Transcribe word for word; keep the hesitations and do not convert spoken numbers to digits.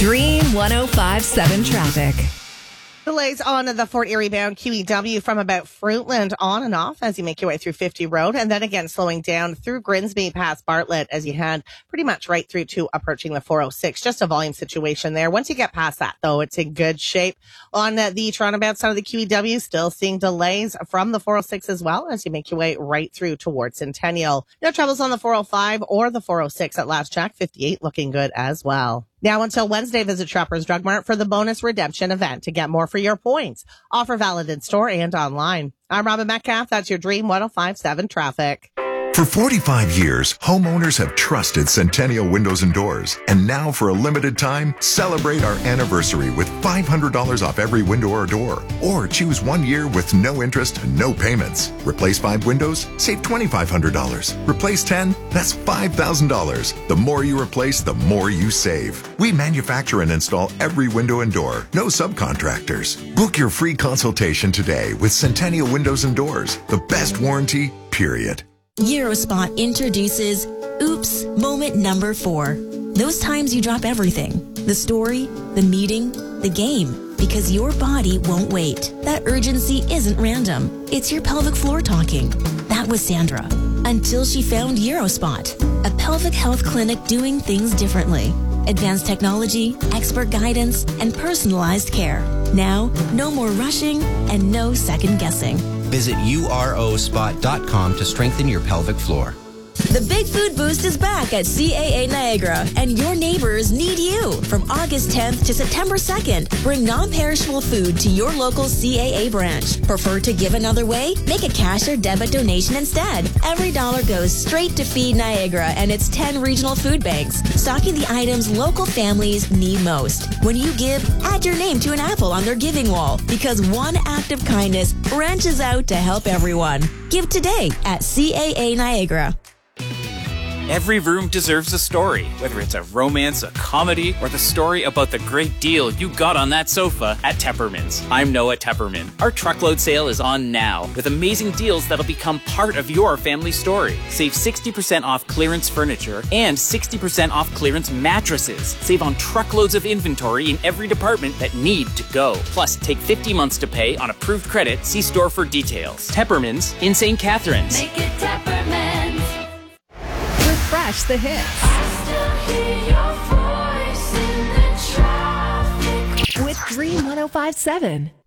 Dream one oh five seven traffic. Delays on the Fort Erie bound Q E W from about Fruitland on and off as you make your way through fifty Road, and then again slowing down through Grimsby past Bartlett as you head pretty much right through to approaching the four oh six. Just a volume situation there. Once you get past that, though, it's in good shape. On the Toronto bound side of the Q E W, still seeing delays from the four oh six as well as you make your way right through towards Centennial. No troubles on the four oh five or the four oh six at last check. fifty-eight looking good as well. Now until Wednesday, visit Shoppers Drug Mart for the bonus redemption event to get more for your points. Offer valid in store and online. I'm Robin Metcalf. That's your Dream one oh five seven traffic. For forty-five years, homeowners have trusted Centennial Windows and Doors. And now for a limited time, celebrate our anniversary with five hundred dollars off every window or door. Or choose one year with no interest and no payments. Replace five windows, save twenty-five hundred dollars. Replace ten, that's five thousand dollars. The more you replace, the more you save. We manufacture and install every window and door. No subcontractors. Book your free consultation today with Centennial Windows and Doors. The best warranty, period. Eurospot introduces Oops Moment Number Four. Those times you drop everything. The story, the meeting, the game. Because your body won't wait. That urgency isn't random. It's your pelvic floor talking. That was Sandra. Until she found Eurospot, a pelvic health clinic doing things differently. Advanced technology, expert guidance, and personalized care. Now, no more rushing and no second guessing. Visit U R O spot dot com to strengthen your pelvic floor. The Big Food Boost is back at C A A Niagara, and your neighbors need you. From August tenth to September second, bring non-perishable food to your local C A A branch. Prefer to give another way? Make a cash or debit donation instead. Every dollar goes straight to Feed Niagara and its ten regional food banks, stocking the items local families need most. When you give, add your name to an apple on their giving wall, because one act of kindness branches out to help everyone. Give today at C A A Niagara. Every room deserves a story, whether it's a romance, a comedy, or the story about the great deal you got on that sofa at Tepperman's. I'm Noah Tepperman. Our truckload sale is on now, with amazing deals that'll become part of your family story. Save sixty percent off clearance furniture and sixty percent off clearance mattresses. Save on truckloads of inventory in every department that need to go. Plus, take fifty months to pay on approved credit. See store for details. Tepperman's in Saint Catharines. Make it Tepperman's. Refresh the hits. I still hear your voice in the traffic. With Dream one oh five seven.